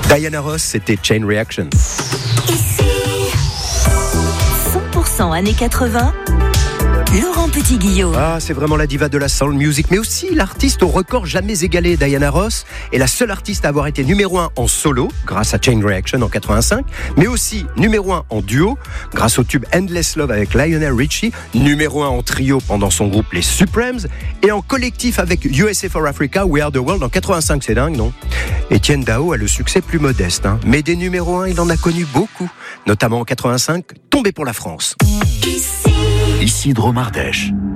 Diana Ross, c'était Chain Reaction. Ici, 100% années 80, Laurent Petit-Guillaume. Ah, c'est vraiment la diva de la soul music, mais aussi l'artiste au record jamais égalé. Diana Ross est la seule artiste à avoir été numéro 1 en solo, grâce à Chain Reaction en 85, mais aussi numéro 1 en duo, grâce au tube Endless Love avec Lionel Richie, numéro 1 en trio pendant son groupe les Supremes, et en collectif avec USA for Africa, We Are the World en 85, c'est dingue, non ? Etienne Dao a le succès plus modeste, mais des numéros 1, il en a connu beaucoup, notamment en 85, Tombé pour la France. Ici, Isidro Mardèche.